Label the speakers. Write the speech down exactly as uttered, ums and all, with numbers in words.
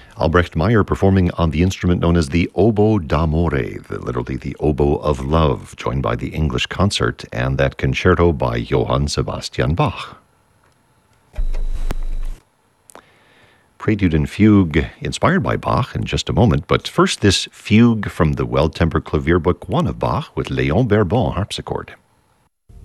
Speaker 1: Albrecht Meyer performing on the instrument known as the oboe d'amore, the, literally the oboe of love, joined by the English Concert and that concerto by Johann Sebastian Bach. Prelude and Fugue, inspired by Bach in just a moment, but first this fugue from the Well-Tempered Clavier Book one of Bach with Léon Berbon harpsichord.